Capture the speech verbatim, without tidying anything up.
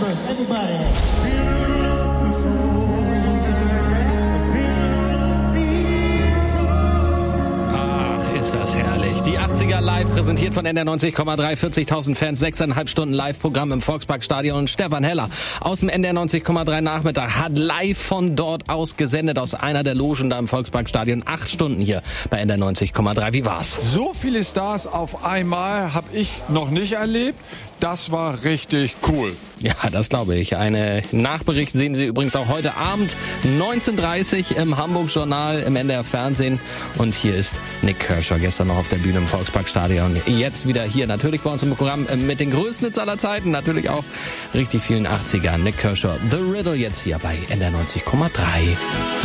Remember, everybody. Ist das herrlich. Die achtziger live, präsentiert von N D R neunzig Komma drei, vierzigtausend Fans, sechseinhalb Stunden Live-Programm im Volksparkstadion. Und Stefan Heller aus dem N D R neunzig Komma drei Nachmittag hat live von dort aus gesendet, aus einer der Logen da im Volksparkstadion. Acht Stunden hier bei N D R neunzig Komma drei. Wie war's? So viele Stars auf einmal habe ich noch nicht erlebt. Das war richtig cool. Ja, das glaube ich. Eine Nachbericht sehen Sie übrigens auch heute Abend neunzehn Uhr dreißig im Hamburg-Journal im N D R Fernsehen. Und hier ist Nik Kershaw, gestern noch auf der Bühne im Volksparkstadion. Jetzt wieder hier, natürlich bei uns im Programm mit den größten Hits aller Zeiten. Natürlich auch richtig vielen achtzigern. Nik Kershaw, The Riddle jetzt hier bei N D R neunzig Komma drei.